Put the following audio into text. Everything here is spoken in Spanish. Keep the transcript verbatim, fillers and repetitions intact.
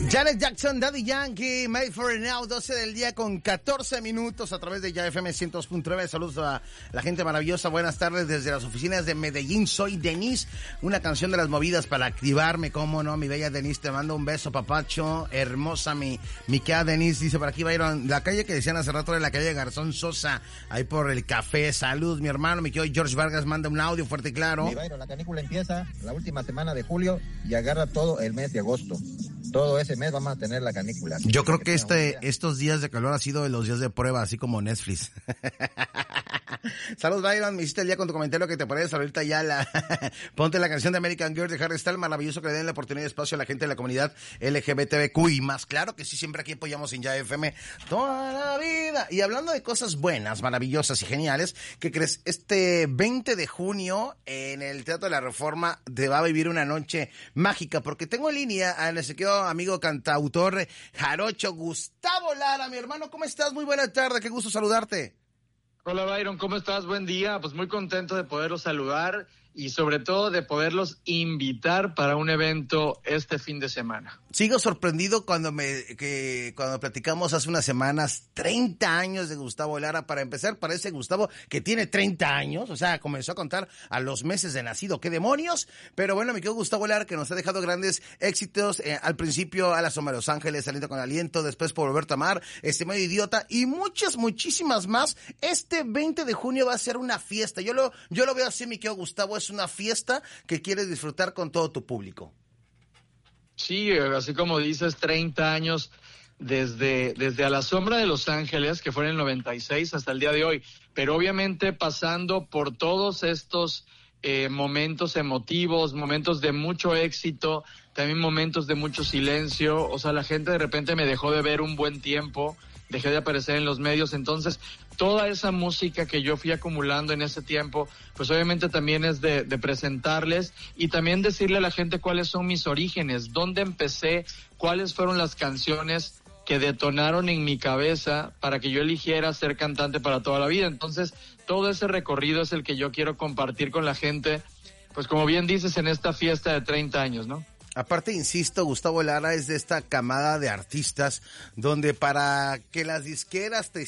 Janet Jackson, Daddy Yankee, Made for It Now, doce del día con catorce minutos a través de Ya F M ciento dos punto nueve. Saludos a la gente maravillosa. Buenas tardes desde las oficinas de Medellín. Soy Denise, una canción de las movidas para activarme. Cómo no, mi bella Denise, te mando un beso, papacho. Hermosa mi, mi queda Denise. Dice por aquí Byron, la calle que decían hace rato de la calle Garzón Sosa, ahí por el café. Salud, mi hermano. Mi querido George Vargas manda un audio fuerte y claro. Mi Byron, la canícula empieza la última semana de julio y agarra todo el mes de agosto. Todo ese mes vamos a tener la canícula. Yo creo que este estos días de calor ha sido de los días de prueba, así como Netflix. Saludos, Byron, me hiciste el día con tu comentario que te pareces ahorita ya la... Ponte la canción de American Girl de Harry Styles, maravilloso que le den la oportunidad de espacio a la gente de la comunidad L G B T Q y más. Claro que sí, siempre aquí apoyamos en Ya F M toda la vida. Y hablando de cosas buenas, maravillosas y geniales, ¿qué crees? Este veinte de junio en el Teatro de la Reforma te va a vivir una noche mágica, porque tengo en línea a nuestro querido amigo cantautor jarocho Gustavo Lara. Mi hermano, ¿cómo estás? Muy buena tarde, qué gusto saludarte. Hola Byron, ¿cómo estás? Buen día. Pues muy contento de poderlos saludar y sobre todo de poderlos invitar para un evento este fin de semana. Sigo sorprendido cuando me que cuando platicamos hace unas semanas, treinta años de Gustavo Lara. Para empezar, parece Gustavo que tiene treinta años, o sea, comenzó a contar a los meses de nacido. ¡Qué demonios! Pero bueno, me quedo Gustavo Lara, que nos ha dejado grandes éxitos, eh, al principio a la sombra de Los Ángeles, Saliendo con Aliento, después por Volverte a Amar, Este Medio Idiota y muchas, muchísimas más. Este veinte de junio va a ser una fiesta. Yo lo yo lo veo así, mi querido Gustavo, es una fiesta que quieres disfrutar con todo tu público. Sí, así como dices, treinta años desde, desde A la Sombra de Los Ángeles, que fue en el noventa y seis, hasta el día de hoy, pero obviamente pasando por todos estos eh, momentos emotivos, momentos de mucho éxito, también momentos de mucho silencio. O sea, la gente de repente me dejó de ver un buen tiempo, dejé de aparecer en los medios, entonces toda esa música que yo fui acumulando en ese tiempo, pues obviamente también es de, de presentarles y también decirle a la gente cuáles son mis orígenes, dónde empecé, cuáles fueron las canciones que detonaron en mi cabeza para que yo eligiera ser cantante para toda la vida. Entonces, todo ese recorrido es el que yo quiero compartir con la gente, pues como bien dices, en esta fiesta de treinta años, ¿no? Aparte, insisto, Gustavo Lara es de esta camada de artistas donde para que las disqueras te,